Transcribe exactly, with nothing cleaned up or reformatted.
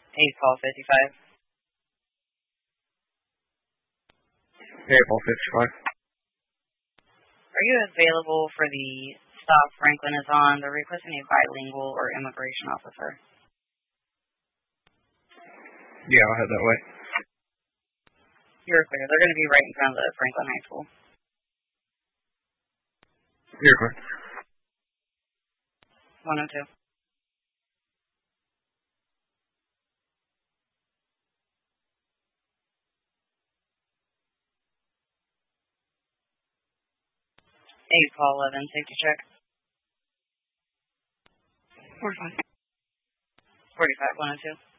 eight Paul fifty-five. eight Paul fifty-five. Are you available for the stop Franklin is on? They're requesting a bilingual or immigration officer. Yeah, I'll head that way. You're clear. They're going to be right in front of the Franklin High School. You're clear. one oh two. eight Paul eleven, safety check. forty-five. forty-five, one oh two.